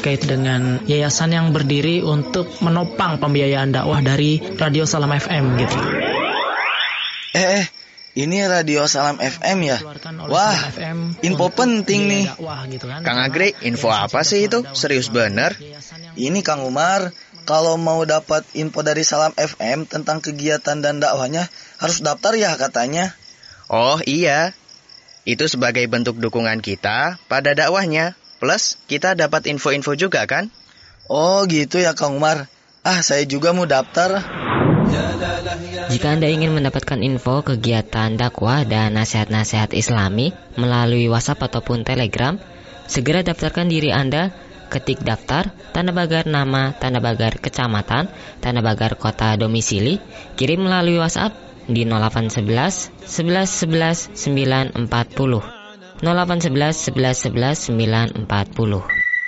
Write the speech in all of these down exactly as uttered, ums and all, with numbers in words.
terkait dengan yayasan yang berdiri untuk menopang pembiayaan dakwah dari Radio Salam F M gitu. Eh, eh, ini Radio Salam F M ya? Wah, info penting nih. Kang Agri, info apa sih itu? Serius bener? Ini Kang Umar, kalau mau dapat info dari Salam F M tentang kegiatan dan dakwahnya, harus daftar ya katanya. Oh iya, itu sebagai bentuk dukungan kita pada dakwahnya. Plus, kita dapat info-info juga kan? Oh gitu ya Kang Umar. Ah, saya juga mau daftar. Jika Anda ingin mendapatkan info kegiatan dakwah dan nasihat-nasihat Islami melalui WhatsApp ataupun Telegram, segera daftarkan diri Anda. Ketik daftar, tanda pagar nama, tanda pagar kecamatan, tanda pagar kota domisili, kirim melalui WhatsApp di nol delapan satu satu, sebelas, sebelas, sembilan empat nol, nol delapan satu satu, sebelas, sebelas, sembilan empat nol.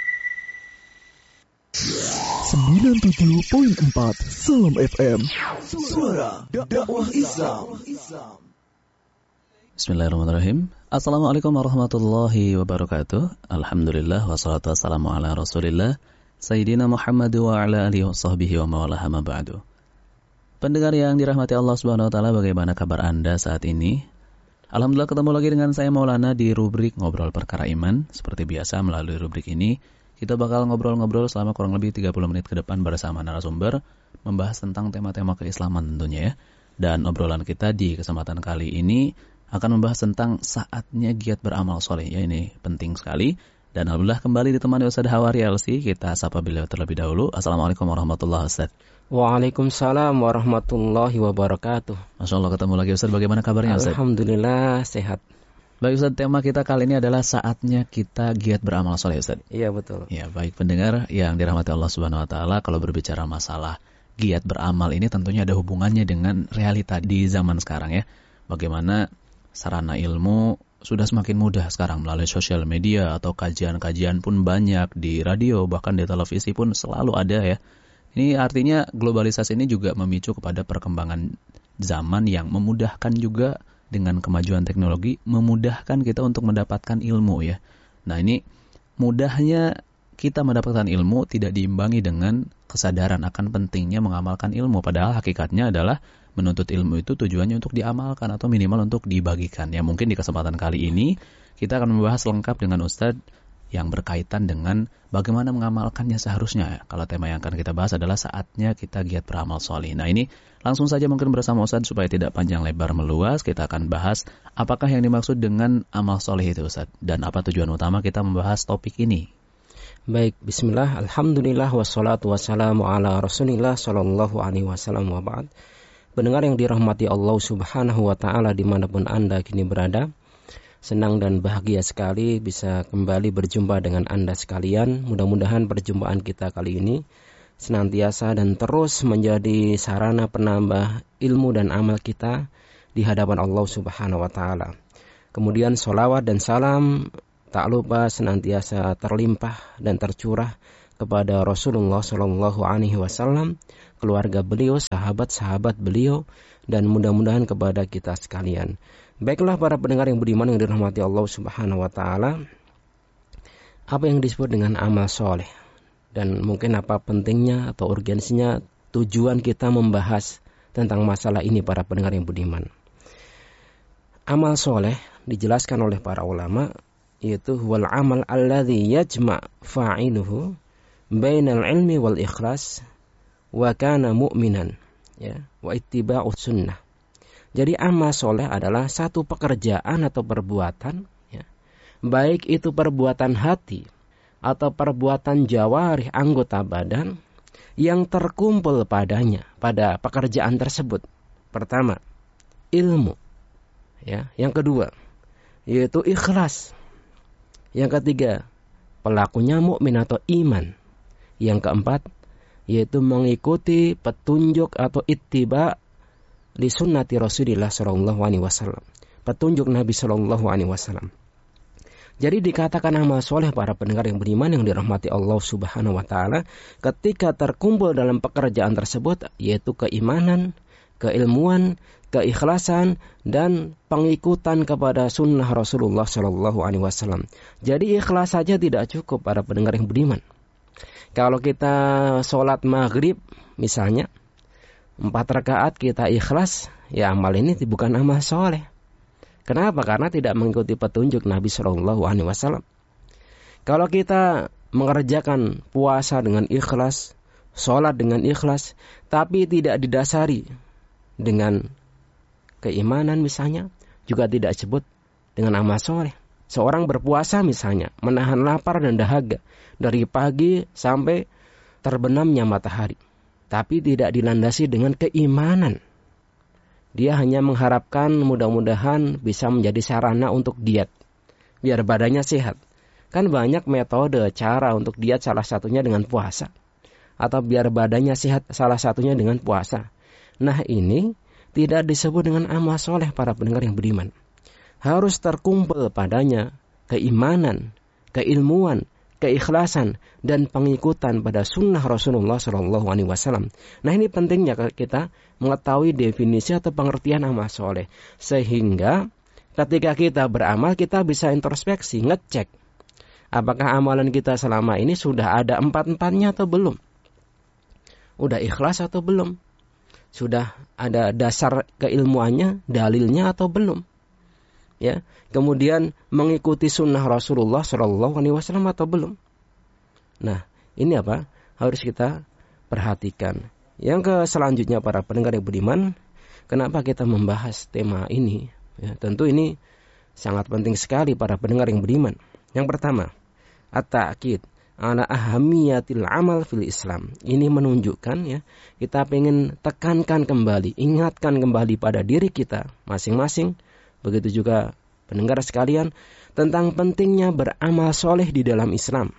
sembilan puluh tujuh koma empat Salam F M, suara dakwah Islam. Bismillahirrahmanirrahim. Assalamualaikum warahmatullahi wabarakatuh. Alhamdulillah wassalatu wassalamu ala Rasulillah Sayyidina Muhammad wa ala alihi washabbihi wa mawalah ma ba'du. Pendengar yang dirahmati Allah Subhanahu wa taala, bagaimana kabar Anda saat ini? Alhamdulillah ketemu lagi dengan saya Maulana di rubrik Ngobrol Perkara Iman. Seperti biasa melalui rubrik ini kita bakal ngobrol-ngobrol selama kurang lebih tiga puluh menit ke depan bersama narasumber, membahas tentang tema-tema keislaman tentunya ya. Dan obrolan kita di kesempatan kali ini akan membahas tentang saatnya giat beramal soleh. Ya, ini penting sekali. Dan alhamdulillah kembali ditemani Ustaz Hawari L C. Kita sapa beliau terlebih dahulu. Assalamualaikum warahmatullahi wabarakatuh. Waalaikumsalam warahmatullahi wabarakatuh. Masya Allah, ketemu lagi Ustaz. Bagaimana kabarnya Ustaz? Alhamdulillah sehat. Baik Ustaz, tema kita kali ini adalah saatnya kita giat beramal soleh Ustaz. Iya betul. Ya, baik pendengar yang dirahmati Allah Subhanahu wa taala, kalau berbicara masalah giat beramal ini tentunya ada hubungannya dengan realita di zaman sekarang ya. Bagaimana sarana ilmu sudah semakin mudah sekarang melalui sosial media atau kajian-kajian pun banyak di radio, bahkan di televisi pun selalu ada ya. Ini artinya globalisasi ini juga memicu kepada perkembangan zaman yang memudahkan juga dengan kemajuan teknologi, memudahkan kita untuk mendapatkan ilmu ya. Nah ini mudahnya kita mendapatkan ilmu tidak diimbangi dengan kesadaran akan pentingnya mengamalkan ilmu. Padahal hakikatnya adalah menuntut ilmu itu tujuannya untuk diamalkan atau minimal untuk dibagikan. Ya mungkin di kesempatan kali ini kita akan membahas lengkap dengan Ustadz yang berkaitan dengan bagaimana mengamalkannya seharusnya. Kalau tema yang akan kita bahas adalah saatnya kita giat beramal soleh. Nah ini langsung saja mungkin bersama Ustadz supaya tidak panjang lebar meluas, kita akan bahas apakah yang dimaksud dengan amal soleh itu Ustadz, dan apa tujuan utama kita membahas topik ini. Baik, bismillah, alhamdulillah, wassalatu wassalamu ala rasulillah sallallahu alaihi wasallam wa ba'd. Pendengar yang dirahmati Allah Subhanahu wa ta'ala dimanapun Anda kini berada, senang dan bahagia sekali bisa kembali berjumpa dengan Anda sekalian. Mudah-mudahan perjumpaan kita kali ini senantiasa dan terus menjadi sarana penambah ilmu dan amal kita di hadapan Allah Subhanahu wa ta'ala. Kemudian sholawat dan salam tak lupa senantiasa terlimpah dan tercurah kepada Rasulullah Shallallahu Alaihi Wasallam, keluarga beliau, sahabat-sahabat beliau, dan mudah-mudahan kepada kita sekalian. Baiklah para pendengar yang beriman yang dirahmati Allah Subhanahu Wa Taala, apa yang disebut dengan amal soleh dan mungkin apa pentingnya atau urgensinya tujuan kita membahas tentang masalah ini para pendengar yang beriman. Amal soleh dijelaskan oleh para ulama yaitu wal amal alladhi yajma' fa'iluhu bainal ilmi wal ikhlas wa kana mu'minan ya wa ittiba'us sunnah. Jadi amal soleh adalah satu pekerjaan atau perbuatan ya, baik itu perbuatan hati atau perbuatan jawarih anggota badan yang terkumpul padanya pada pekerjaan tersebut. Pertama, ilmu ya, yang kedua yaitu ikhlas. Yang ketiga, pelakunya mukmin atau iman. Yang keempat, yaitu mengikuti petunjuk atau ittiba li sunnati Rasulillah sallallahu alaihi wasallam. Petunjuk Nabi sallallahu alaihi wasallam. Jadi dikatakan amal soleh para pendengar yang beriman yang dirahmati Allah Subhanahu wa taala ketika terkumpul dalam pekerjaan tersebut yaitu keimanan, keilmuan, keikhlasan dan pengikutan kepada sunnah Rasulullah Shallallahu Alaihi Wasallam. Jadi ikhlas saja tidak cukup para pendengar yang beriman. Kalau kita sholat maghrib misalnya, empat rakaat kita ikhlas, ya amal ini bukan amal soleh. Kenapa? Karena tidak mengikuti petunjuk Nabi Shallallahu Alaihi Wasallam. Kalau kita mengerjakan puasa dengan ikhlas, sholat dengan ikhlas, tapi tidak didasari dengan keimanan misalnya, juga tidak disebut dengan amal soleh. Seorang berpuasa misalnya, menahan lapar dan dahaga dari pagi sampai terbenamnya matahari, tapi tidak dilandasi dengan keimanan. Dia hanya mengharapkan mudah-mudahan bisa menjadi sarana untuk diet, biar badannya sehat. Kan banyak metode cara untuk diet, salah satunya dengan puasa. Atau biar badannya sehat, salah satunya dengan puasa. Nah ini tidak disebut dengan amal soleh para pendengar yang beriman. Harus terkumpul padanya keimanan, keilmuan, keikhlasan, dan pengikutan pada sunnah Rasulullah Shallallahu Alaihi Wasallam. Nah ini pentingnya kita mengetahui definisi atau pengertian amal soleh. Sehingga ketika kita beramal, kita bisa introspeksi, ngecek. Apakah amalan kita selama ini sudah ada empat-empatnya atau belum? Udah ikhlas atau belum? Sudah ada dasar keilmuannya, dalilnya atau belum? Ya, kemudian mengikuti sunnah Rasulullah Shallallahu Alaihi Wasallam atau belum? Nah, ini apa? Harus kita perhatikan. Yang ke selanjutnya para pendengar yang beriman, kenapa kita membahas tema ini? Ya, tentu ini sangat penting sekali para pendengar yang beriman. Yang pertama, at-ta'kid ala ahamiyatil amal fil Islam. Ini menunjukkan ya, kita pengen tekankan kembali, ingatkan kembali pada diri kita masing-masing. Begitu juga pendengar sekalian tentang pentingnya beramal soleh di dalam Islam.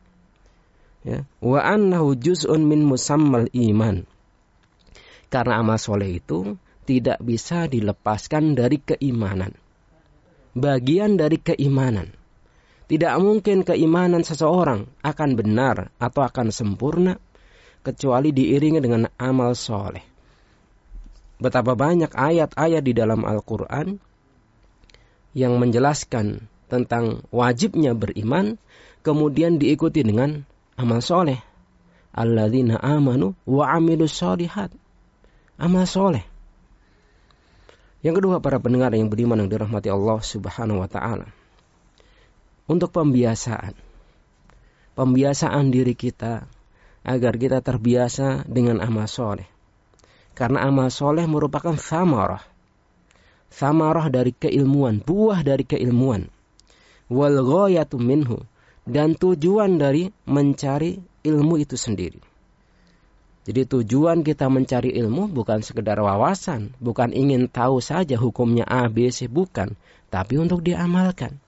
Ya, wa annahu juz'un min musammal iman. Karena amal soleh itu tidak bisa dilepaskan dari keimanan. Bagian dari keimanan. Tidak mungkin keimanan seseorang akan benar atau akan sempurna kecuali diiringi dengan amal soleh. Betapa banyak ayat-ayat di dalam Al-Quran yang menjelaskan tentang wajibnya beriman, kemudian diikuti dengan amal soleh. Alladzina amanu wa amilus sholihat. Amal soleh. Yang kedua para pendengar yang beriman yang dirahmati Allah Subhanahu wa Ta'ala. Untuk pembiasaan. Pembiasaan diri kita agar kita terbiasa dengan amal soleh. Karena amal soleh merupakan thamarah. Thamarah dari keilmuan, buah dari keilmuan. Wal ghayatu minhu, dan tujuan dari mencari ilmu itu sendiri. Jadi tujuan kita mencari ilmu bukan sekedar wawasan, bukan ingin tahu saja hukumnya A, B, C, bukan, tapi untuk diamalkan.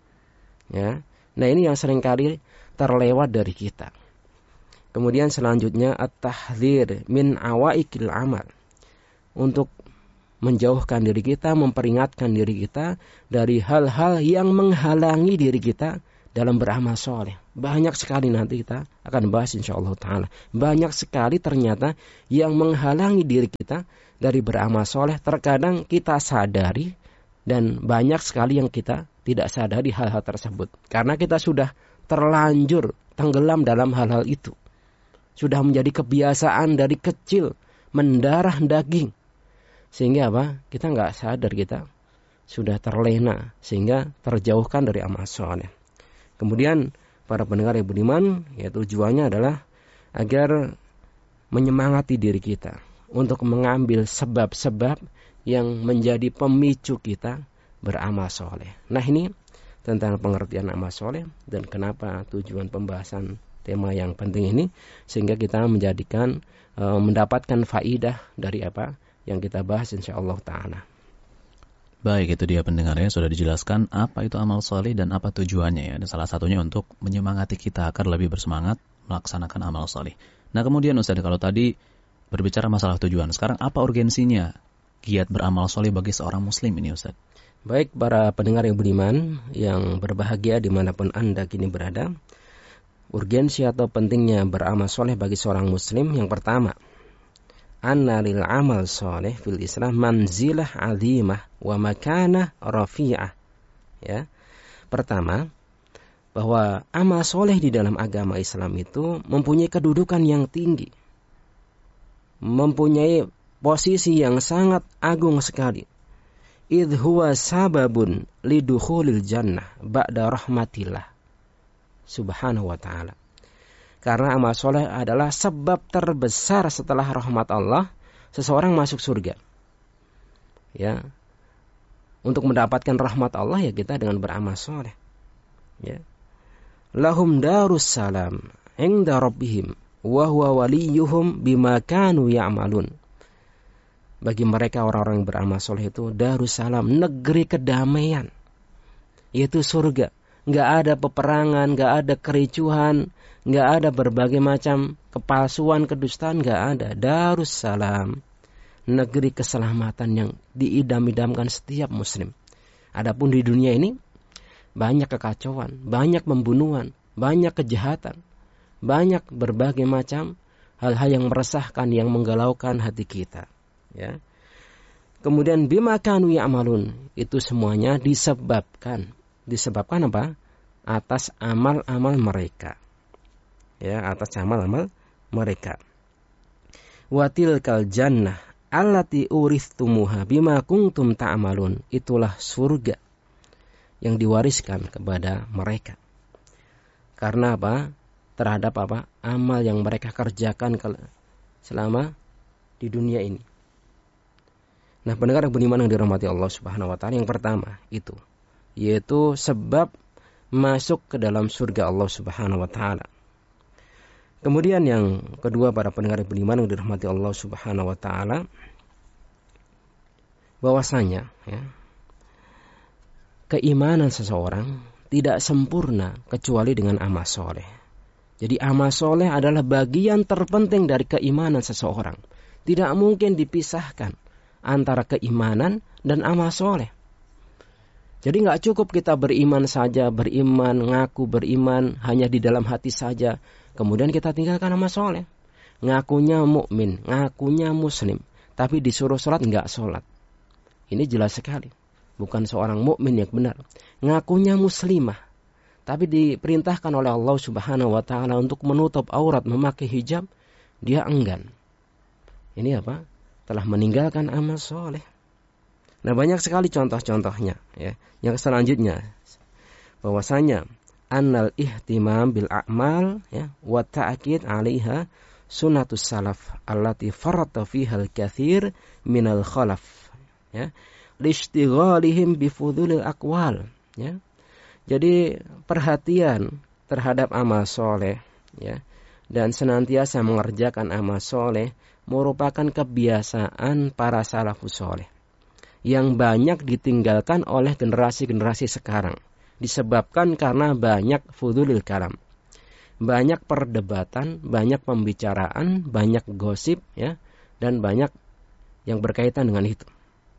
Ya. Nah ini yang seringkali terlewat dari kita. Kemudian selanjutnya at-tahdzir min awaikil amal. Untuk menjauhkan diri kita, memperingatkan diri kita dari hal-hal yang menghalangi diri kita dalam beramal soleh. Banyak sekali nanti kita akan bahas insyaAllah ta'ala. Banyak sekali ternyata yang menghalangi diri kita dari beramal soleh. Terkadang kita sadari dan banyak sekali yang kita tidak sadari hal-hal tersebut. Karena kita sudah terlanjur tenggelam dalam hal-hal itu. Sudah menjadi kebiasaan dari kecil, mendarah daging. Sehingga apa? Kita nggak sadar kita sudah terlena sehingga terjauhkan dari amal soleh. Kemudian para pendengar yang beriman, ya tujuannya adalah agar menyemangati diri kita untuk mengambil sebab-sebab yang menjadi pemicu kita beramal soleh. Nah ini tentang pengertian amal soleh dan kenapa tujuan pembahasan tema yang penting ini sehingga kita menjadikan e, mendapatkan faidah dari apa yang kita bahas insyaallah ta'ala. Baik, itu dia pendengarnya sudah dijelaskan apa itu amal soleh dan apa tujuannya ya. Dan salah satunya untuk menyemangati kita agar lebih bersemangat melaksanakan amal soleh. Nah kemudian Ustaz, kalau tadi berbicara masalah tujuan, sekarang apa urgensinya giat beramal soleh bagi seorang muslim ini Ustaz? Baik para pendengar yang beriman, yang berbahagia dimanapun Anda kini berada. Urgensi atau pentingnya beramal soleh bagi seorang muslim yang pertama, anna lil amal soleh fil Islam manzilah azimah wa makanah rafi'ah. Ya. Pertama, bahwa amal soleh di dalam agama Islam itu mempunyai kedudukan yang tinggi, mempunyai posisi yang sangat agung sekali. Idh huwa sababun lidukhulil jannah ba'da rahmatillah subhanahu wa ta'ala. Karena amal soleh adalah sebab terbesar setelah rahmat Allah seseorang masuk surga. Ya, untuk mendapatkan rahmat Allah ya kita dengan beramal soleh. Ya. Lahum darus salam inda rabbihim wa huwa waliyuhum bima kanu ya'malun. Bagi mereka orang-orang yang beramal soleh itu darussalam, negeri kedamaian, yaitu surga. Nggak ada peperangan, nggak ada kericuhan, nggak ada berbagai macam kepalsuan, kedustaan, nggak ada. Darussalam, negeri keselamatan yang diidam-idamkan setiap muslim. Adapun di dunia ini banyak kekacauan, banyak pembunuhan, banyak kejahatan, banyak berbagai macam hal-hal yang meresahkan, yang menggalaukan hati kita. Ya. Kemudian bima kanu ya'malun, itu semuanya disebabkan disebabkan apa? Atas amal-amal mereka. Ya, atas amal-amal mereka. Wa tilkal jannah allati uristumuha bima kuntum ta'malun, itulah surga yang diwariskan kepada mereka. Karena apa? Terhadap apa? Amal yang mereka kerjakan selama di dunia ini. Nah, pendengar yang beriman yang dirahmati Allah Subhanahu wa taala, yang pertama itu yaitu sebab masuk ke dalam surga Allah Subhanahu wa taala. Kemudian yang kedua, para pendengar yang beriman yang dirahmati Allah Subhanahu wa taala, bahwasanya ya, keimanan seseorang tidak sempurna kecuali dengan amal soleh. Jadi amal soleh adalah bagian terpenting dari keimanan seseorang. Tidak mungkin dipisahkan antara keimanan dan amal soleh. Jadi nggak cukup kita beriman saja, beriman, ngaku beriman hanya di dalam hati saja, kemudian kita tinggalkan amal soleh. Ngakunya mukmin, ngakunya muslim, tapi disuruh sholat nggak sholat. Ini jelas sekali, bukan seorang mukmin yang benar. Ngakunya muslimah, tapi diperintahkan oleh Allah Subhanahu wa taala untuk menutup aurat, memakai hijab, dia enggan. Ini apa? Telah meninggalkan amal soleh. Nah, banyak sekali contoh-contohnya. Ya. Yang selanjutnya, bahwasanya annal ihtimam bil a'mal ya, wa ta'kid 'alaiha sunnatus salaf allati farata fiha al-katsir minal khalaf. Ya. Lishtighalihim bi fudulil aqwal. Ya. Jadi perhatian terhadap amal soleh, ya, dan senantiasa mengerjakan amal soleh merupakan kebiasaan para salafus soleh yang banyak ditinggalkan oleh generasi-generasi sekarang, disebabkan karena banyak fudulil kalam, banyak perdebatan, banyak pembicaraan, banyak gosip, ya, dan banyak yang berkaitan dengan itu.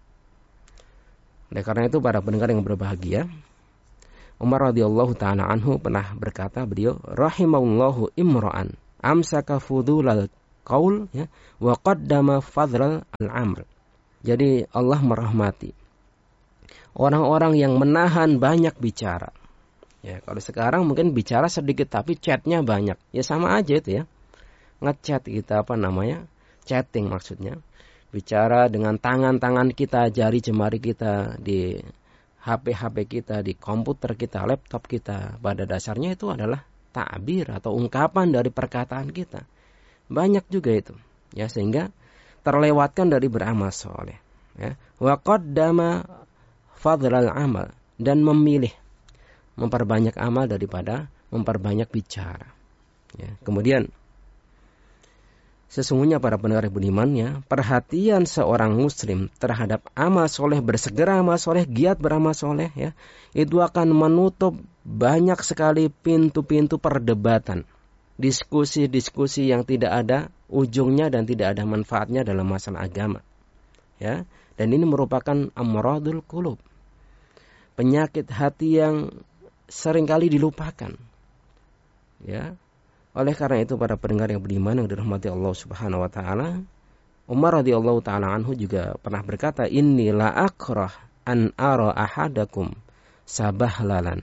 Oleh karena itu, para pendengar yang berbahagia, Umar radhiyallahu ta'ala anhu pernah berkata, beliau rahimallahu imra'an amsaka fudulal qaul ya, wa qaddama fadlal al-amr. Jadi Allah merahmati orang-orang yang menahan banyak bicara. Ya, kalau sekarang mungkin bicara sedikit tapi chatnya banyak. Ya sama aja itu ya. Ngechat kita apa namanya? Chatting maksudnya. Bicara dengan tangan-tangan kita, jari jemari kita, di H P-H P kita, di komputer kita, laptop kita. Pada dasarnya itu adalah ta'bir atau ungkapan dari perkataan kita. Banyak juga itu. Ya, sehingga terlewatkan dari beramal soleh. Ya. Wa qaddama fadlal amal, dan memilih memperbanyak amal daripada memperbanyak bicara. Ya. Kemudian sesungguhnya para pendengar beriman, ya, perhatian seorang muslim terhadap amal soleh, bersegera amal soleh, giat beramal soleh, ya, itu akan menutup banyak sekali pintu-pintu perdebatan, diskusi-diskusi yang tidak ada ujungnya dan tidak ada manfaatnya dalam masalah agama. Ya, dan ini merupakan amradul qulub, penyakit hati yang seringkali dilupakan. Ya. Oleh karena itu, para pendengar yang beriman yang dirahmati Allah Subhanahu wa taala, Umar radhiyallahu taala anhu juga pernah berkata, "Inni la akrah an ara ahadakum sabahlalan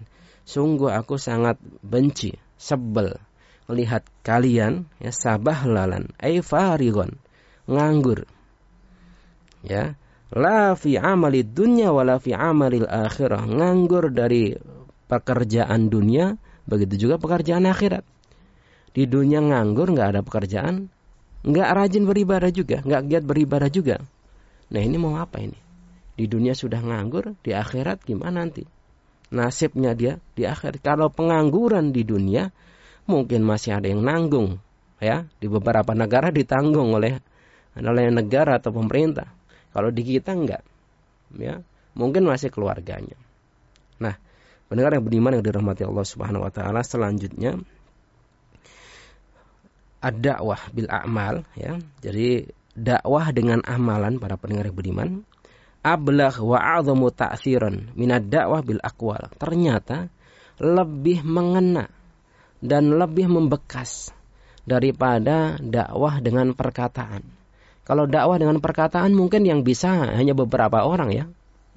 sungguh aku sangat benci, sebel melihat kalian ya sabahlalan ay farigon, nganggur. Ya, la fi amali dunya wala fi amalil akhirah, nganggur dari pekerjaan dunia, begitu juga pekerjaan akhirat. Di dunia nganggur, nggak ada pekerjaan, nggak rajin beribadah juga, nggak giat beribadah juga. Nah ini mau apa ini? Di dunia sudah nganggur, di akhirat gimana nanti? Nasibnya dia di akhirat. Kalau pengangguran di dunia, mungkin masih ada yang nanggung, ya di beberapa negara ditanggung oleh oleh negara atau pemerintah. Kalau di kita enggak, ya mungkin masih keluarganya. Nah, pendengar yang beriman yang dirahmati Allah Subhanahu Wa Taala, selanjutnya ad-da'wah bil a'mal, ya. Jadi dakwah dengan amalan para pendengar yang beriman, ablagh wa a'zamu ta'tsiran min ad-da'wah bil aqwal. Ternyata lebih mengena dan lebih membekas daripada dakwah dengan perkataan. Kalau dakwah dengan perkataan mungkin yang bisa hanya beberapa orang ya.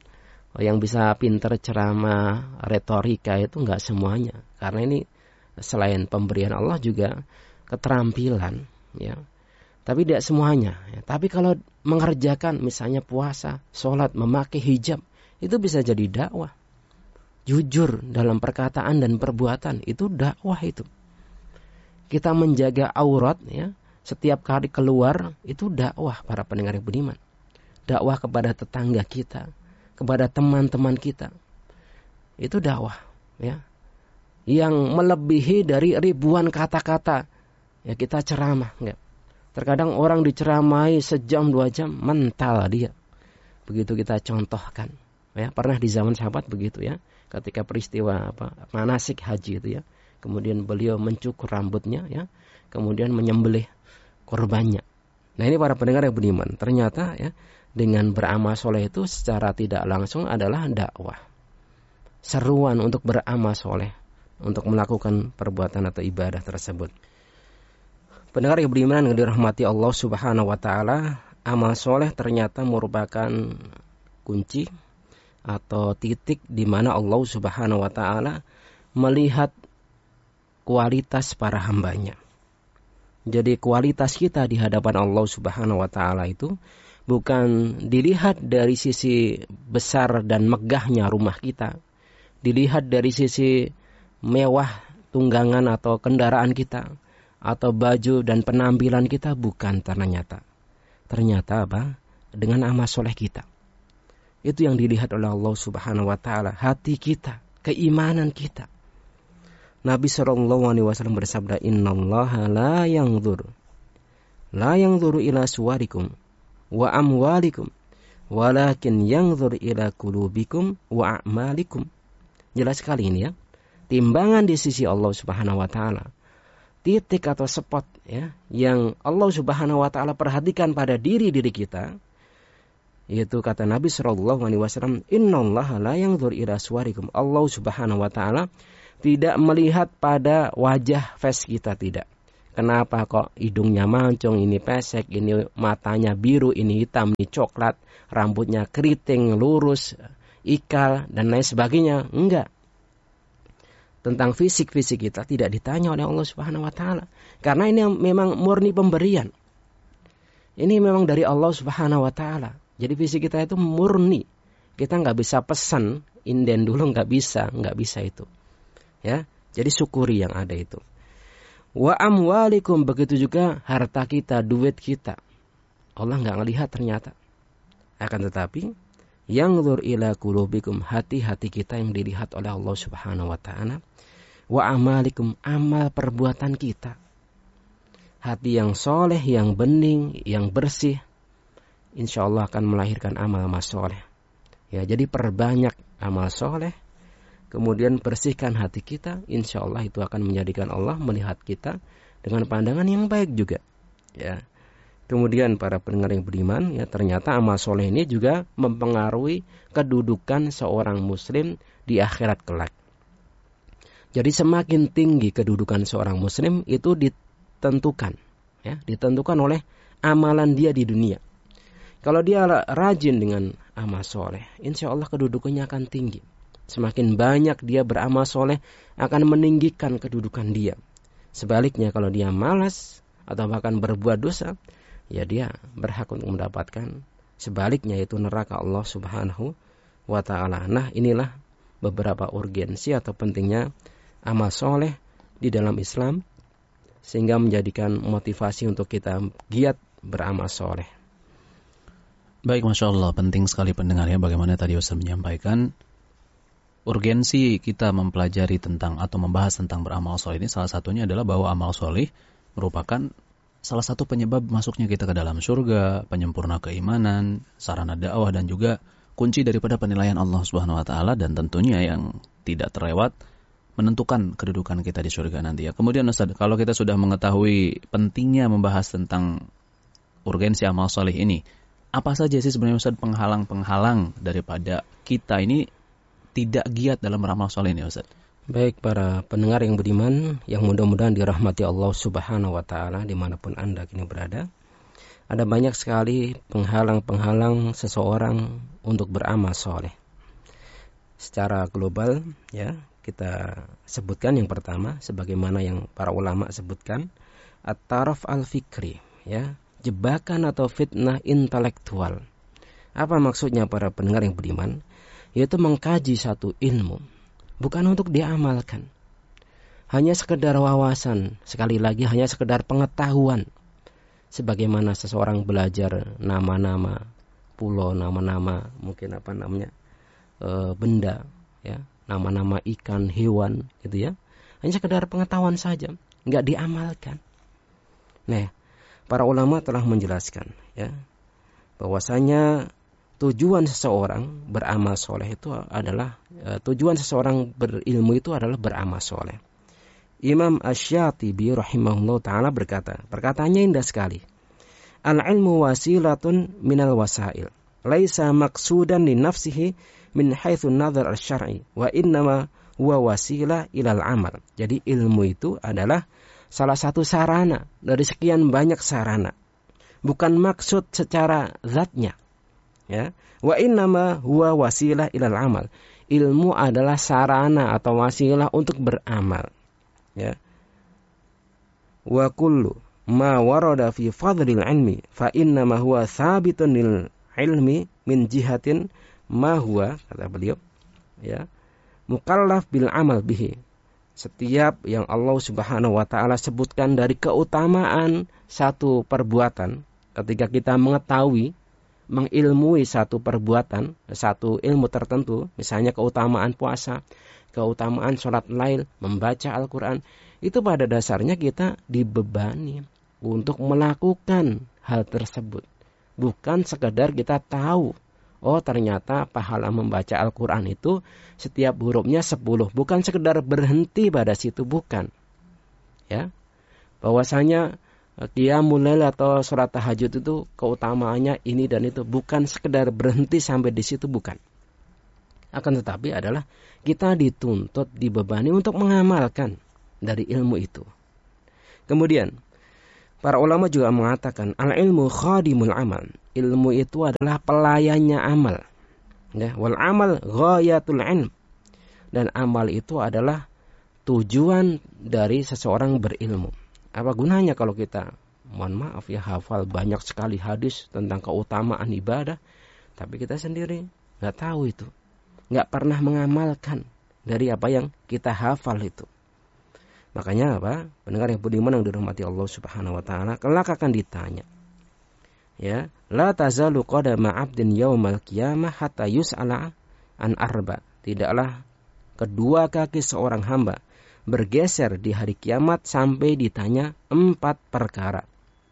Yang bisa pinter ceramah, retorika itu enggak semuanya. Karena ini selain pemberian Allah juga keterampilan ya. Tapi tidak semuanya ya. Tapi kalau mengerjakan misalnya puasa, sholat, memakai hijab, itu bisa jadi dakwah. Jujur dalam perkataan dan perbuatan, itu dakwah itu. Kita menjaga aurat ya. Setiap kali keluar itu dakwah para pendengar yang beriman. Dakwah kepada tetangga kita, kepada teman-teman kita. Itu dakwah, ya. Yang melebihi dari ribuan kata-kata. Ya kita ceramah, enggak. Terkadang orang diceramai sejam dua jam mental dia. Begitu kita contohkan, ya. Pernah di zaman sahabat begitu ya. Ketika peristiwa apa? Manasik haji itu ya. Kemudian beliau mencukur rambutnya ya. Kemudian menyembelih korbannya. Nah ini para pendengar yang beriman, ternyata ya dengan beramal soleh itu secara tidak langsung adalah dakwah. Seruan untuk beramal soleh, untuk melakukan perbuatan atau ibadah tersebut. Pendengar yang beriman yang dirahmati Allah Subhanahu Wa Taala, amal soleh ternyata merupakan kunci atau titik di mana Allah Subhanahu Wa Taala melihat kualitas para hambanya. Jadi kualitas kita di hadapan Allah Subhanahu Wa Taala itu bukan dilihat dari sisi besar dan megahnya rumah kita, dilihat dari sisi mewah tunggangan atau kendaraan kita, atau baju dan penampilan kita, bukan ternyata. Ternyata apa? Dengan amal soleh kita. Itu yang dilihat oleh Allah Subhanahu Wa Taala, hati kita, keimanan kita. Nabi shallallahu alaihi wasallam bersabda, Innallaha la yanzur la yanzuru ila suwarikum wa amwalikum walakin yanzur ila qulubikum wa a'malikum. Jelas sekali ini ya. Timbangan di sisi Allah Subhanahu Wa Taala, titik atau spot ya yang Allah Subhanahu Wa Taala perhatikan pada diri-diri kita, yaitu kata Nabi shallallahu alaihi wasallam, Innallaha la yanzur ila suwarikum. Allah Subhanahu Wa Taala tidak melihat pada wajah face kita, tidak. Kenapa kok hidungnya mancung, ini pesek, ini matanya biru, ini hitam, ini coklat, rambutnya keriting, lurus, ikal, dan lain sebagainya. Enggak. Tentang fisik-fisik kita tidak ditanya oleh Allah Subhanahu Wa Taala. Karena ini memang murni pemberian. Ini memang dari Allah Subhanahu Wa Taala. Jadi fisik kita itu murni. Kita nggak bisa pesan, inden dulu nggak bisa, nggak bisa itu. Ya, jadi syukuri yang ada itu. Wa amwalikum, begitu juga harta kita, duit kita. Allah nggak ngelihat ternyata. Akan tetapi, yanzur ila qulubikum, hati-hati kita yang dilihat oleh Allah Subhanahu Wa Taala. Wa amalikum, amal perbuatan kita. Hati yang soleh, yang bening, yang bersih, insya Allah akan melahirkan amal-amal soleh. Ya, jadi perbanyak amal soleh. Kemudian bersihkan hati kita, insya Allah itu akan menjadikan Allah melihat kita dengan pandangan yang baik juga. Ya. Kemudian para pendengar yang beriman, ya ternyata amal soleh ini juga mempengaruhi kedudukan seorang muslim di akhirat kelak. Jadi semakin tinggi kedudukan seorang muslim itu ditentukan, ya, ditentukan oleh amalan dia di dunia. Kalau dia rajin dengan amal soleh, insya Allah kedudukannya akan tinggi. Semakin banyak dia beramal soleh akan meninggikan kedudukan dia. Sebaliknya kalau dia malas atau bahkan berbuat dosa, ya dia berhak untuk mendapatkan sebaliknya, yaitu neraka Allah Subhanahu wa ta'ala. Nah, inilah beberapa urgensi atau pentingnya amal soleh di dalam Islam, sehingga menjadikan motivasi untuk kita giat beramal soleh. Baik, Masya Allah, penting sekali pendengar ya, bagaimana tadi Ustaz menyampaikan urgensi kita mempelajari tentang atau membahas tentang beramal soleh ini. Salah satunya adalah bahwa amal soleh merupakan salah satu penyebab masuknya kita ke dalam surga, penyempurna keimanan, sarana dakwah, dan juga kunci daripada penilaian Allah Subhanahu wa taala, dan tentunya yang tidak terlewat menentukan kedudukan kita di surga nanti ya. Kemudian Ustaz, kalau kita sudah mengetahui pentingnya membahas tentang urgensi amal soleh ini, apa saja sih sebenarnya Ustaz penghalang-penghalang daripada kita ini tidak giat dalam beramal soleh ini Ustaz? Baik para pendengar yang beriman, yang mudah-mudahan dirahmati Allah Subhanahu wa ta'ala dimanapun Anda kini berada. Ada banyak sekali penghalang-penghalang seseorang untuk beramal soleh. Secara global ya, kita sebutkan yang pertama sebagaimana yang para ulama sebutkan, at-taraf al-fikri ya, jebakan atau fitnah intelektual. Apa maksudnya para pendengar yang beriman? Yaitu mengkaji satu ilmu bukan untuk diamalkan, hanya sekedar wawasan, sekali lagi hanya sekedar pengetahuan. Sebagaimana seseorang belajar nama-nama pulau, nama-nama mungkin apa namanya e, benda ya, nama-nama ikan, hewan gitu ya, hanya sekedar pengetahuan saja, nggak diamalkan. Nah, para ulama telah menjelaskan ya bahwasanya tujuan seseorang beramal soleh itu adalah e, tujuan seseorang berilmu itu adalah beramal soleh. Imam Asy-Syatibi rahimahullah ta'ala berkata, perkataannya indah sekali. Al-ilmu wasilatun minal wasail, laisa maqsudan li nafsihi min haitsu nazar asy-syar'i, wa innama huwa wasilah ilal amal. Jadi ilmu itu adalah salah satu sarana dari sekian banyak sarana, bukan maksud secara zatnya. Ya, wa innama huwa wasilah ilal amal. Ilmu adalah sarana atau wasilah untuk beramal. Ya. Wa kullu ma warada fi fadlil ilmi fa innama huwa thabitun lil ilmi min jihatin ma huwa, kata beliau, ya, mukallaf bil amal bihi. Setiap yang Allah Subhanahu wa taala sebutkan dari keutamaan satu perbuatan, ketika kita mengetahui, mengilmui satu perbuatan, satu ilmu tertentu, misalnya keutamaan puasa, keutamaan sholat lail, membaca Al-Quran, itu pada dasarnya kita dibebani untuk melakukan hal tersebut. Bukan sekedar kita tahu, oh ternyata pahala membaca Al-Quran itu setiap hurufnya sepuluh. Bukan sekedar berhenti pada situ, bukan. Ya, bahwasanya qiyamul lail atau sholat tahajud itu keutamaannya ini dan itu, bukan sekedar berhenti sampai di situ, bukan. Akan tetapi adalah kita dituntut, dibebani untuk mengamalkan dari ilmu itu. Kemudian para ulama juga mengatakan al-ilmu khadimul amal. Ilmu itu adalah pelayannya amal. Ya, wal amal ghayatul ilm. Dan amal itu adalah tujuan dari seseorang berilmu. Apa gunanya kalau kita, mohon maaf ya, hafal banyak sekali hadis tentang keutamaan ibadah, tapi kita sendiri nggak tahu itu, nggak pernah mengamalkan dari apa yang kita hafal itu. Makanya apa? Pendengar yang budiman yang dirahmati Allah Subhanahu wa taala, kelak akan ditanya. Ya, la tazalu qadama 'abdin yaumal qiyamah hatta yus'ala an arba. Tidaklah kedua kaki seorang hamba bergeser di hari kiamat sampai ditanya empat perkara.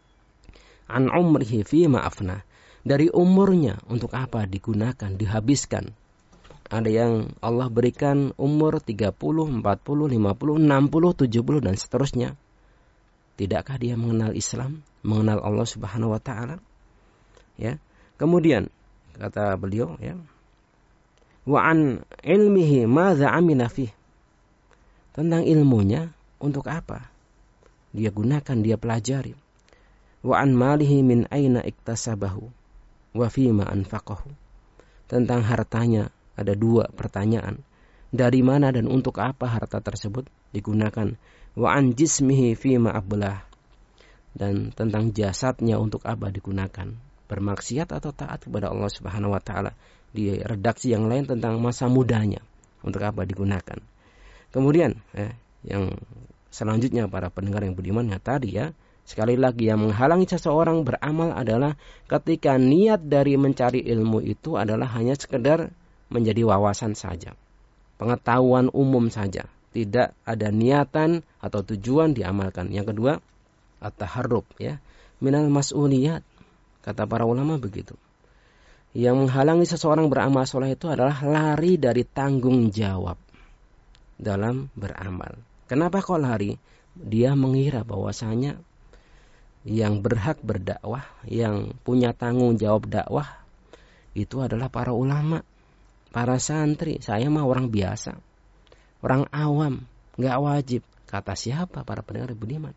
An umrihi fi ma'afna. Dari umurnya untuk apa digunakan, dihabiskan. Ada yang Allah berikan umur tiga puluh, empat puluh, lima puluh, enam puluh, tujuh puluh dan seterusnya. Tidakkah dia mengenal Islam, mengenal Allah Subhanahu wa taala? Ya. Kemudian kata beliau ya, wa an ilmihi madza amila fih. Tentang ilmunya untuk apa dia gunakan, dia pelajari. Wa an malihi min aina iktasabahu wa fima anfaqahu. Tentang hartanya ada dua pertanyaan. dari mana dan untuk apa harta tersebut digunakan. Wa an jismihi fima ablah, dan tentang jasadnya untuk apa digunakan, bermaksiat atau taat kepada Allah Subhanahu wa taala. Di redaksi yang lain tentang masa mudanya, untuk apa digunakan. Kemudian eh, yang selanjutnya para pendengar yang budiman ya tadi ya, sekali lagi yang menghalangi seseorang beramal adalah ketika niat dari mencari ilmu itu adalah hanya sekedar menjadi wawasan saja, pengetahuan umum saja, tidak ada niatan atau tujuan diamalkan. Yang kedua, at-taharrub ya, minal mas'uliyat. Kata para ulama begitu. Yang menghalangi seseorang beramal soleh itu adalah lari dari tanggung jawab dalam beramal. Kenapa kok lari? Dia mengira bahwasanya yang berhak berdakwah, yang punya tanggung jawab dakwah itu adalah para ulama, para santri. Saya mah orang biasa, orang awam, nggak wajib. Kata siapa? Para pendengar budiman.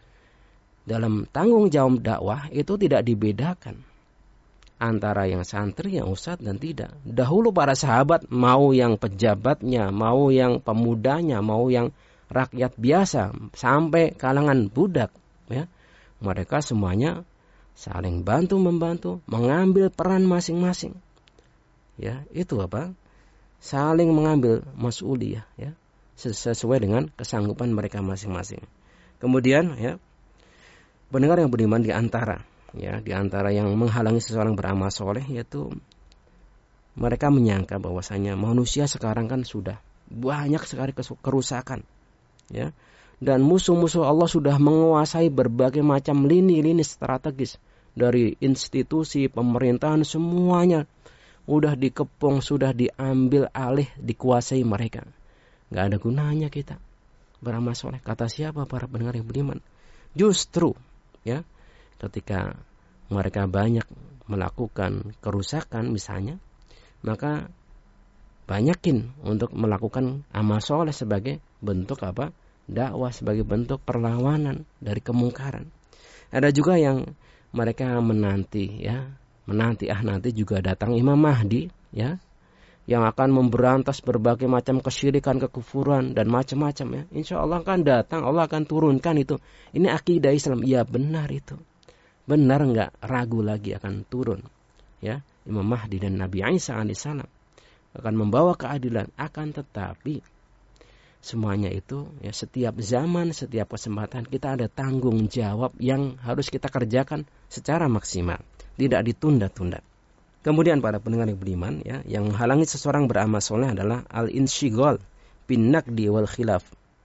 Dalam tanggung jawab dakwah itu tidak dibedakan antara yang santri, yang ustadz dan tidak. Dahulu para sahabat, mau yang pejabatnya, mau yang pemudanya, mau yang rakyat biasa, sampai kalangan budak, ya, mereka semuanya saling bantu membantu, mengambil peran masing-masing. Ya, itu apa? Saling mengambil mas'uliyah, ya, sesuai dengan kesanggupan mereka masing-masing. Kemudian, ya, pendengar yang beriman, di antara ya, di antara yang menghalangi seseorang beramal soleh yaitu mereka menyangka bahwasanya manusia sekarang kan sudah banyak sekali kerusakan, ya. Dan musuh-musuh Allah sudah menguasai berbagai macam lini-lini strategis dari institusi pemerintahan, semuanya udah dikepung, sudah diambil alih, dikuasai mereka. Gak ada gunanya kita beramal soleh. Kata siapa? Para pendengar yang beriman. Justru ya, ketika mereka banyak melakukan kerusakan misalnya, maka banyakin untuk melakukan amal soleh sebagai bentuk apa? Dakwah, sebagai bentuk perlawanan dari kemungkaran. Ada juga yang mereka menanti ya, menanti ah nanti juga datang Imam Mahdi ya, yang akan memberantas berbagai macam kesyirikan, kekufuran dan macam-macam ya. Insya Allah akan datang, Allah akan turunkan itu. Ini akidah Islam. Iya benar itu. Benar, enggak ragu lagi akan turun ya. Imam Mahdi dan Nabi Isa alaihissalam akan membawa keadilan, akan tetapi semuanya itu ya, setiap zaman, setiap kesempatan kita ada tanggung jawab yang harus kita kerjakan secara maksimal, tidak ditunda-tunda. Kemudian para pendengar yang beriman ya, yang menghalangi seseorang beramal soleh adalah al-insyghal bin naqdi wal khilaf,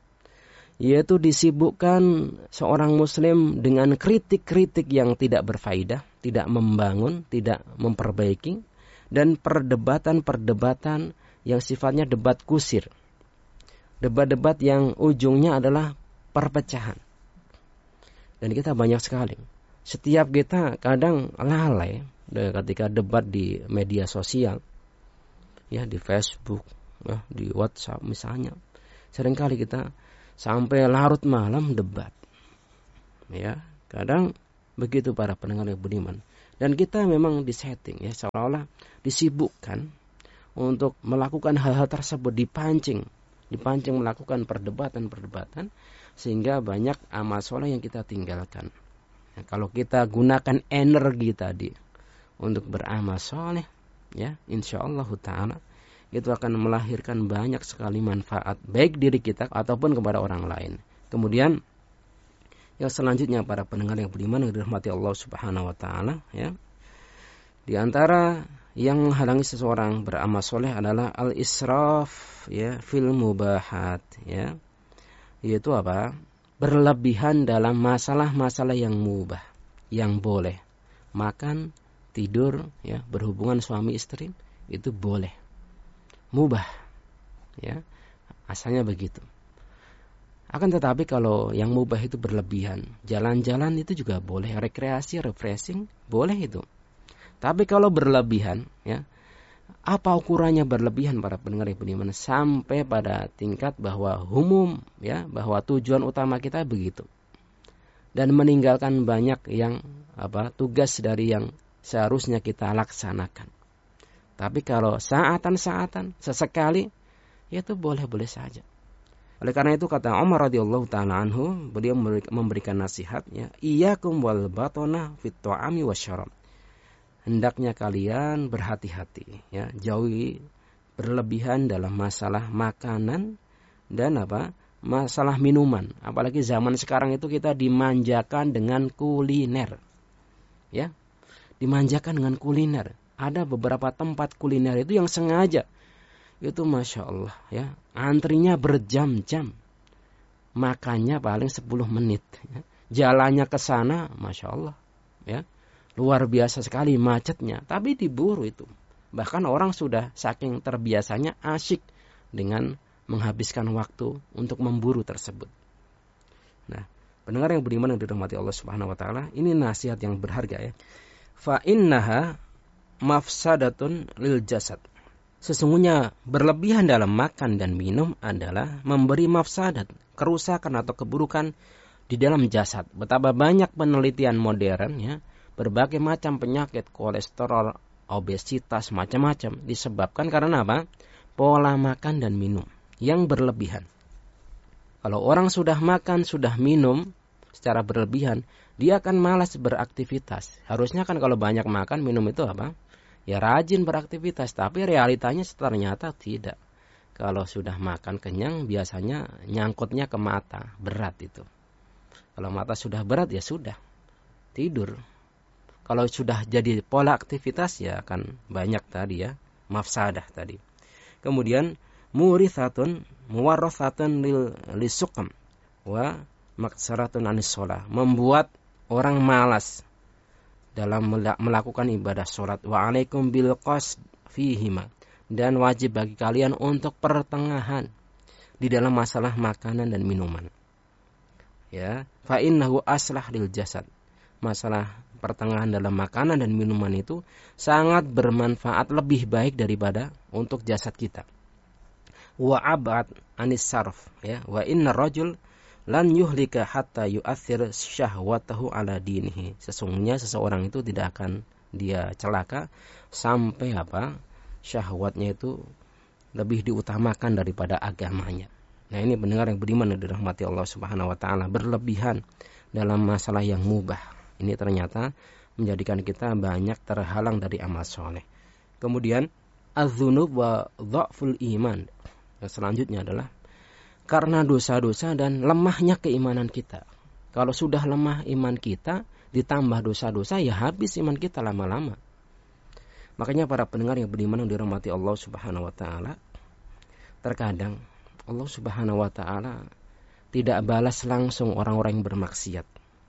yaitu disibukkan seorang muslim dengan kritik-kritik yang tidak berfaedah, tidak membangun, tidak memperbaiki, dan perdebatan-perdebatan yang sifatnya debat kusir. Debat-debat yang ujungnya adalah perpecahan. Dan kita banyak sekali. Setiap kita kadang lalai ketika debat di media sosial, ya, di Facebook, ya, di WhatsApp misalnya. Seringkali kita sampai larut malam debat. Ya, kadang begitu para pendengar yang budiman. Dan kita memang disetting ya, seolah-olah disibukkan untuk melakukan hal-hal tersebut, dipancing dipancing melakukan perdebatan-perdebatan sehingga banyak amal soleh yang kita tinggalkan. Nah, kalau kita gunakan energi tadi untuk beramal soleh, ya, insyaallah taala itu akan melahirkan banyak sekali manfaat baik diri kita ataupun kepada orang lain. Kemudian yang selanjutnya para pendengar yang beriman yang dirahmati Allah Subhanahu wa taala, ya. Di antara yang menghalangi seseorang beramal soleh adalah al-israf ya fil mubahat ya, yaitu apa? Berlebihan dalam masalah-masalah yang mubah, yang boleh. Makan, tidur ya, berhubungan suami istri itu boleh, mubah ya, asalnya begitu. Akan tetapi kalau yang mubah itu berlebihan, jalan-jalan itu juga boleh, rekreasi, refreshing boleh itu. Tapi kalau berlebihan, ya, apa ukurannya berlebihan para pendengar yang beriman? Sampai pada tingkat bahwa umum, ya, bahwa tujuan utama kita begitu, dan meninggalkan banyak yang apa tugas dari yang seharusnya kita laksanakan. Tapi kalau saatan-saatan, sesekali, ya itu boleh-boleh saja. Oleh karena itu kata Umar radhiyallahu taala anhu, beliau memberikan nasihat, ya, iyyakum wal batona fit ta'ami wasyarab. Hendaknya kalian berhati-hati, ya, jauhi berlebihan dalam masalah makanan dan apa? Masalah minuman. Apalagi zaman sekarang itu kita dimanjakan dengan kuliner. Ya. Dimanjakan dengan kuliner. Ada beberapa tempat kuliner itu yang sengaja itu Masya Allah, ya, antrinya berjam-jam, makannya paling sepuluh menit, ya. Jalannya ke sana Masya Allah, ya, luar biasa sekali macetnya, tapi diburu itu. Bahkan orang sudah saking terbiasanya asyik dengan menghabiskan waktu untuk memburu tersebut. Nah, pendengar yang beriman yang dirahmati Allah Subhanahu wa taala, ini nasihat yang berharga, ya. Fa innaha mafsadatun lil jasad. Sesungguhnya berlebihan dalam makan dan minum adalah memberi mafsadat, kerusakan atau keburukan di dalam jasad. Betapa banyak penelitian modern, ya, berbagai macam penyakit, kolesterol, obesitas, macam-macam disebabkan karena apa? Pola makan dan minum yang berlebihan. Kalau orang sudah makan, sudah minum secara berlebihan, dia akan malas beraktivitas. Harusnya kan kalau banyak makan, minum itu apa? Ya rajin beraktivitas, tapi realitanya ternyata tidak. Kalau sudah makan kenyang, biasanya nyangkutnya ke mata, berat itu. Kalau mata sudah berat, ya sudah, tidur. Kalau sudah jadi pola aktivitas, ya akan banyak tadi, ya, mafsadah tadi. Kemudian murithatun muwarrathatun lil lisukam wa maksaratun anis sholah, membuat orang malas dalam melakukan ibadah sholat. Wa alaikum bil qasd fihima, dan wajib bagi kalian untuk pertengahan di dalam masalah makanan dan minuman. Ya, fa innahu aslah lil jasad. Masalah pertengahan dalam makanan dan minuman itu sangat bermanfaat, lebih baik daripada untuk jasad kita. Wa abad anis sarf, ya, wa inna rajul lan yuhlika hatta yu'athir syahwatahu ala dinihi. Sesungguhnya seseorang itu tidak akan dia celaka sampai apa? Syahwatnya itu lebih diutamakan daripada agamanya. Nah, ini pendengar yang beriman dan dirahmati Allah Subhanahu wa taala, berlebihan dalam masalah yang mubah ini ternyata menjadikan kita banyak terhalang dari amal soleh. Kemudian az-dzunub wa dha'ful iman. Yang selanjutnya adalah karena dosa-dosa dan lemahnya keimanan kita. Kalau sudah lemah iman kita, ditambah dosa-dosa, ya habis iman kita lama-lama. Makanya para pendengar yang beriman yang dirahmati Allah Subhanahu wa taala, terkadang Allah Subhanahu wa taala tidak balas langsung orang-orang yang bermaksiat.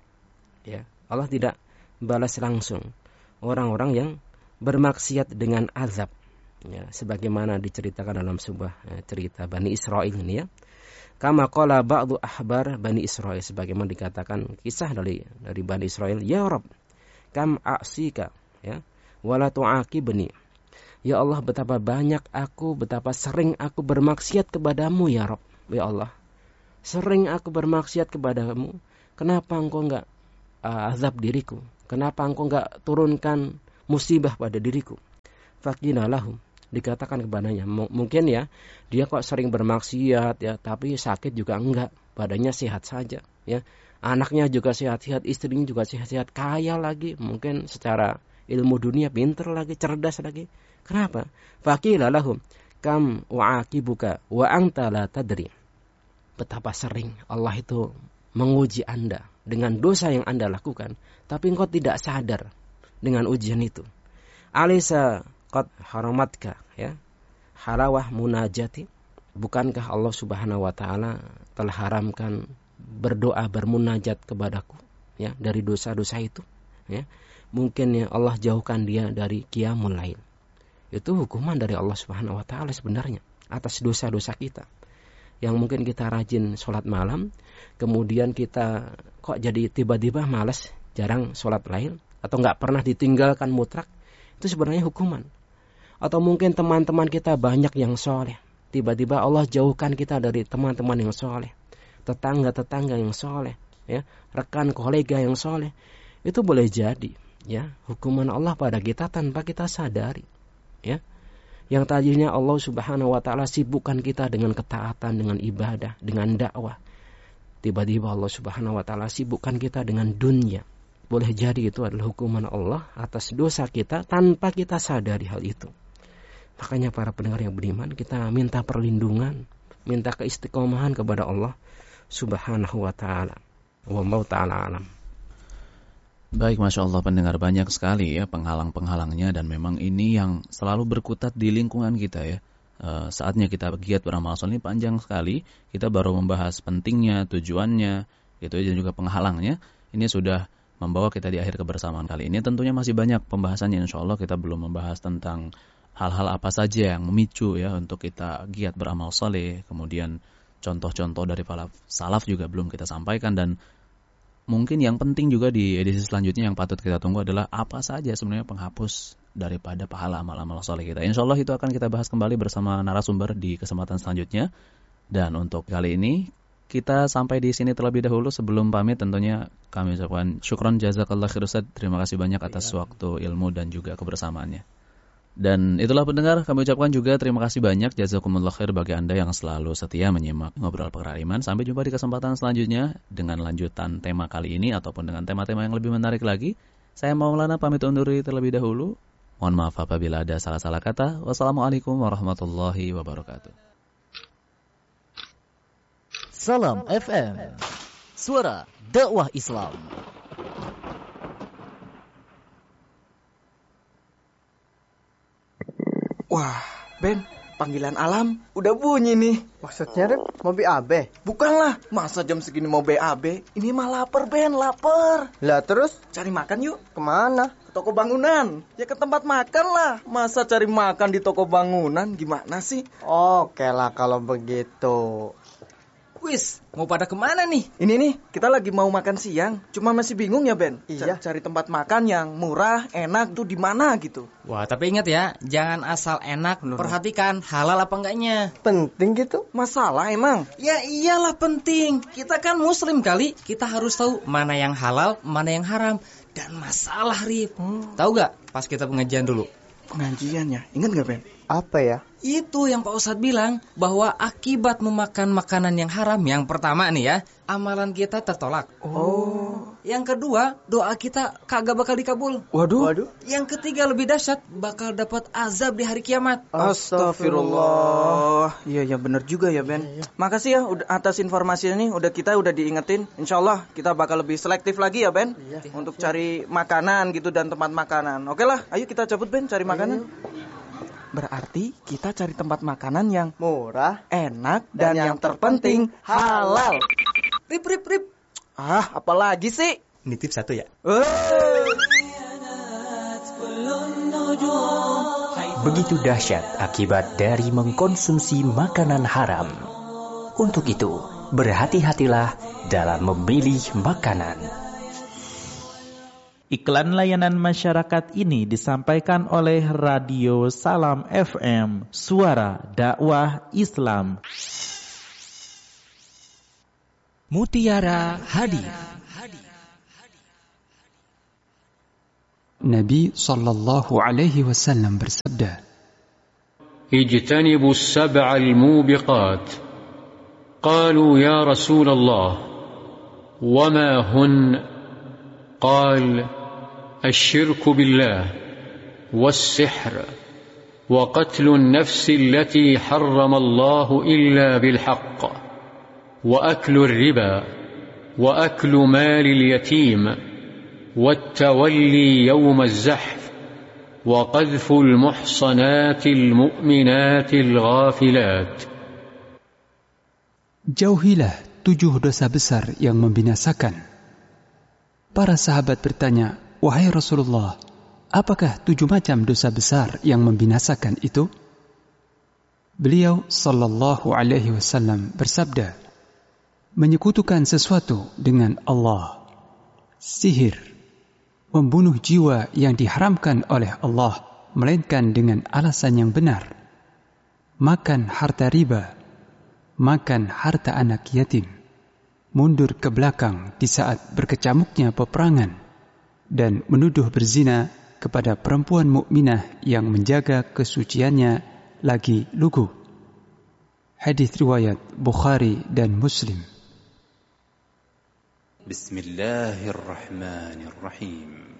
Ya, Allah tidak balas langsung orang-orang yang bermaksiat dengan azab. Ya, sebagaimana diceritakan dalam sebuah ya, cerita Bani Israel ini, ya. Kama qala ba'du ahbar Bani Israel, sebagaimana dikatakan kisah dari dari Bani Israel, ya Rabb, kam a'sika, ya, wala tu'aqibni. Ya Allah, betapa banyak aku, betapa sering aku bermaksiat kepadamu, ya Rabb. Ya Allah, sering aku bermaksiat kepadamu, kenapa engkau enggak uh, azab diriku? Kenapa engkau enggak turunkan musibah pada diriku? Faqila lahum, dikatakan kepadanya, M- mungkin ya dia kok sering bermaksiat, ya, tapi sakit juga enggak, badannya sehat saja, ya, anaknya juga sehat-sehat, istrinya juga sehat-sehat, kaya lagi, mungkin secara ilmu dunia pinter lagi, cerdas lagi. Kenapa? Faqila lahum kam wa'aqibuka wa anta la tadri. Betapa sering Allah itu menguji Anda dengan dosa yang Anda lakukan, tapi engkau tidak sadar dengan ujian itu. Alaysa qad haramatka, ya, halawah munajati. Bukankah Allah Subhanahu wa taala telah haramkan berdoa bermunajat kepadaku, ya, dari dosa-dosa itu, ya. Mungkin ya Allah jauhkan dia dari qiyamul lail. Itu hukuman dari Allah Subhanahu wa taala sebenarnya atas dosa-dosa kita. Yang mungkin kita rajin sholat malam, kemudian kita kok jadi tiba-tiba malas, jarang sholat lail, atau nggak pernah ditinggalkan mutlak, itu sebenarnya hukuman. Atau mungkin teman-teman kita banyak yang soleh, tiba-tiba Allah jauhkan kita dari teman-teman yang soleh, tetangga-tetangga yang soleh, ya, rekan kolega yang soleh. Itu boleh jadi, ya, hukuman Allah pada kita tanpa kita sadari, ya. Yang tadinya Allah Subhanahu wa taala sibukkan kita dengan ketaatan, dengan ibadah, dengan dakwah. Tiba-tiba Allah Subhanahu wa taala sibukkan kita dengan dunia. Boleh jadi itu adalah hukuman Allah atas dosa kita tanpa kita sadari hal itu. Makanya para pendengar yang beriman, kita minta perlindungan, minta keistiqomahan kepada Allah Subhanahu wa taala. Wallahu taala alam. Baik, Masya Allah, pendengar, banyak sekali ya penghalang-penghalangnya, dan memang ini yang selalu berkutat di lingkungan kita ya. E, saatnya kita giat beramal soleh ini panjang sekali. Kita baru membahas pentingnya, tujuannya, gitu ya, dan juga penghalangnya. Ini sudah membawa kita di akhir kebersamaan kali ini. Tentunya masih banyak pembahasannya, insya Allah kita belum membahas tentang hal-hal apa saja yang memicu ya untuk kita giat beramal soleh. Kemudian contoh-contoh dari para salaf juga belum kita sampaikan, dan mungkin yang penting juga di edisi selanjutnya yang patut kita tunggu adalah apa saja sebenarnya penghapus daripada pahala amal-amal soleh kita. Insya Allah itu akan kita bahas kembali bersama narasumber di kesempatan selanjutnya. Dan untuk kali ini kita sampai di sini terlebih dahulu. Sebelum pamit tentunya kami ucapkan syukron jazakallah khair Ustaz. Terima kasih banyak atas waktu, ilmu, dan juga kebersamaannya. Dan itulah pendengar, kami ucapkan juga terima kasih banyak jazakumullah khair bagi Anda yang selalu setia menyimak Ngobrol Perkara Iman. Sampai jumpa di kesempatan selanjutnya dengan lanjutan tema kali ini ataupun dengan tema-tema yang lebih menarik lagi. Saya Maulana pamit undur diri terlebih dahulu. Mohon maaf apabila ada salah-salah kata. Wassalamualaikum warahmatullahi wabarakatuh. Salam F M, suara dakwah Islam. Wah, Ben, panggilan alam udah bunyi nih. Maksudnya, Rep, mau B A B? Bukanlah, masa jam segini mau B A B? Ini mah lapar, Ben, lapar. Lah terus? Cari makan yuk. Kemana? Ke toko bangunan. Ya ke tempat makan lah. Masa cari makan di toko bangunan, gimana sih? Oke lah kalau begitu. Wis, mau pada kemana nih? Ini nih, kita lagi mau makan siang. Cuma masih bingung ya, Ben. Iya. Cari tempat makan yang murah, enak tuh di mana gitu. Wah, tapi ingat ya, jangan asal enak. Bener. Perhatikan halal apa enggaknya. Penting gitu? Masalah emang? Ya iyalah penting. Kita kan muslim kali. Kita harus tahu mana yang halal, mana yang haram. Dan masalah, Rip. Hmm. Tahu gak pas kita pengajian dulu? Pengajian ya? Ingat gak, Ben? Apa ya? Itu yang Pak Ustadz bilang, bahwa akibat memakan makanan yang haram, yang pertama nih ya, amalan kita tertolak. Oh. Yang kedua, doa kita kagak bakal dikabul. Waduh. Waduh. Yang ketiga lebih dahsyat, bakal dapat azab di hari kiamat. Astagfirullah. Iya ya benar juga ya, Ben. Ya, ya. Makasih ya udah, atas informasi ini, udah kita udah diingetin. Insya Allah kita bakal lebih selektif lagi ya, Ben. Ya. Untuk cari makanan gitu dan tempat makanan. Oke lah, ayo kita cabut, Ben, cari makanan. Ayo. Berarti kita cari tempat makanan yang murah, enak, dan, dan yang, yang terpenting halal. Rip, rip, rip. Ah, apalagi sih? Nitip satu ya. Begitu dahsyat akibat dari mengkonsumsi makanan haram. Untuk itu, berhati-hatilah dalam memilih makanan. Iklan layanan masyarakat ini disampaikan oleh Radio Salam F M, suara dakwah Islam. Mutiara Hadir. Nabi sallallahu alaihi wasallam bersabda, "Ijtanibu as-sab'al mubiqat." Qalu ya Rasulullah, "Wa ma hun?" Qal الشرك بالله والسحر وقتل النفس التي حرم الله إلا بالحق وأكل الربا وأكل مال اليتيم والتولي يوم الزحف وقذف المحصنات المؤمنات الغافلات. Jauhilah tujuh dosa besar yang membinasakan. Para sahabat bertanya, "Wahai Rasulullah, apakah tujuh macam dosa besar yang membinasakan itu?" Beliau sallallahu alaihi wasallam bersabda, menyekutukan sesuatu dengan Allah, sihir, membunuh jiwa yang diharamkan oleh Allah melainkan dengan alasan yang benar, makan harta riba, makan harta anak yatim, mundur ke belakang di saat berkecamuknya peperangan, dan menuduh berzina kepada perempuan mukminah yang menjaga kesuciannya lagi lugu. Hadis riwayat Bukhari dan Muslim. Bismillahirrahmanirrahim.